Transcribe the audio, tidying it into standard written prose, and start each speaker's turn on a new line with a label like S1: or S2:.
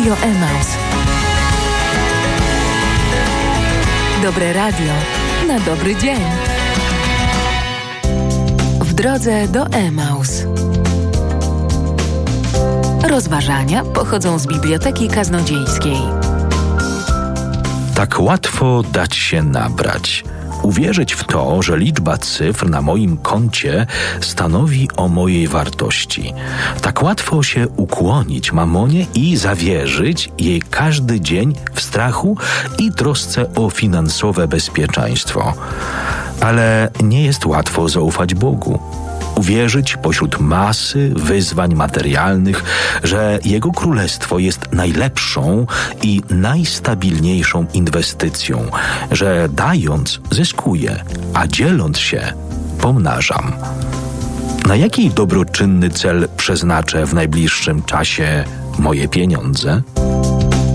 S1: Radio Emaus. Dobre radio na dobry dzień. W drodze do Emaus. Rozważania pochodzą z Biblioteki Kaznodziejskiej.
S2: Tak łatwo dać się nabrać. Uwierzyć w to, że liczba cyfr na moim koncie stanowi o mojej wartości. Tak łatwo się ukłonić mamonie i zawierzyć jej każdy dzień w strachu i trosce o finansowe bezpieczeństwo. Ale nie jest łatwo zaufać Bogu. Uwierzyć pośród masy wyzwań materialnych, że Jego Królestwo jest najlepszą i najstabilniejszą inwestycją, że dając zyskuję, a dzieląc się pomnażam. Na jaki dobroczynny cel przeznaczę w najbliższym czasie moje pieniądze?